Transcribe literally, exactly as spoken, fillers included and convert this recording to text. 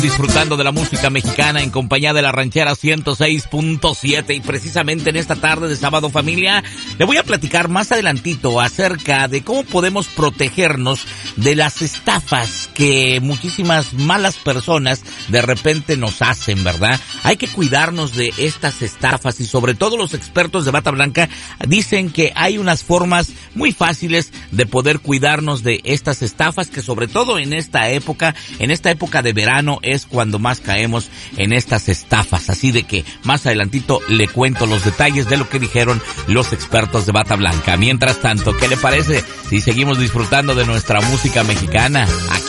Disfrutando de la música mexicana en compañía de la Ranchera ciento seis punto siete, y precisamente en esta tarde de sábado, familia, le voy a platicar más adelantito acerca de cómo podemos protegernos de las estafas que muchísimas malas personas de repente nos hacen, ¿verdad? Hay que cuidarnos de estas estafas, y sobre todo los expertos de Bata Blanca dicen que hay unas formas muy fáciles de poder cuidarnos de estas estafas, que sobre todo en esta época, en esta época de verano, es cuando más caemos en estas estafas. Así de que más adelantito le cuento los detalles de lo que dijeron los expertos de Bata Blanca. Mientras tanto, ¿qué le parece si seguimos disfrutando de nuestra música mexicana aquí